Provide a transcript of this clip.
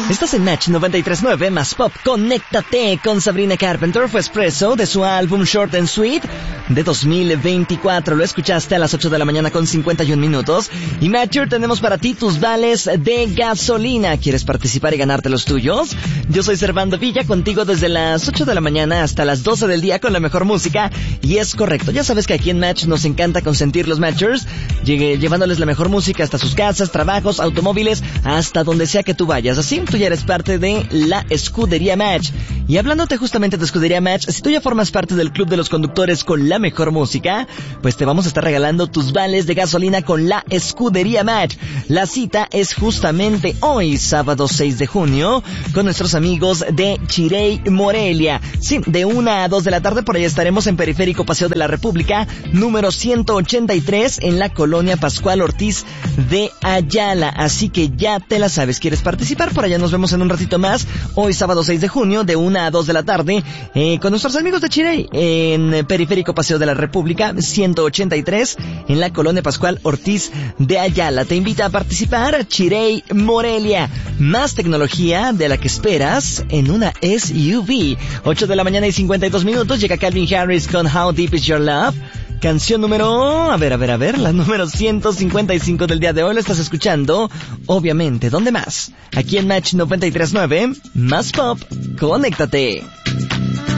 Estás en Match 93.9 más Pop. Conéctate con Sabrina Carpenter. Fue Espresso de su álbum Short and Sweet de 2024. Lo escuchaste a las 8 de la mañana con 51 minutos. Y Matcher, tenemos para ti tus vales de gasolina. ¿Quieres participar y ganarte los tuyos? Yo soy Servando Villa, contigo desde las 8 de la mañana hasta las 12 del día con la mejor música. Y es correcto, ya sabes que aquí en Match nos encanta consentir los Matchers, llevándoles la mejor música hasta sus casas, trabajos, automóviles, hasta donde sea que tú vayas. Así tú ya eres parte de la Escudería Match. Y hablándote justamente de Escudería Match, si tú ya formas parte del club de los conductores con la mejor música, pues te vamos a estar regalando tus vales de gasolina con la Escudería Match. La cita es justamente hoy, sábado 6 de junio, con nuestros amigos de Chirey Morelia. Sí, de 1 a 2 de la tarde por ahí estaremos en Periférico Paseo de la República, número 183, en la colonia Pascual Ortiz de Ayala. Así que ya te la sabes, ¿quieres participar? Por allá nos vemos en un ratito más, hoy sábado 6 de junio, de 1 a 2 de la tarde, con nuestros amigos de Chirey, en Periférico Paseo de la República, 183, en la colonia Pascual Ortiz de Ayala. Te invita a participar Chirey Morelia. Más tecnología de la que esperas en una SUV. 8 de la mañana y 52 minutos, llega Calvin Harris con How Deep Is Your Love. Canción número, la número 155 del día de hoy. La estás escuchando, obviamente, ¿dónde más? Aquí en Match 93.9, más Pop, conéctate.